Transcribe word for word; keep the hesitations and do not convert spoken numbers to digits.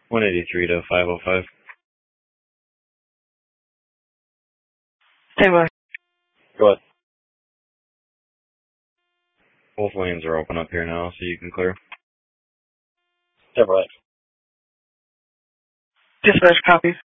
one eighty-three to five oh five. Hey, bud. Go ahead. Both lanes are open up here now, so you can clear. Chevrolet. Dispatch, copy.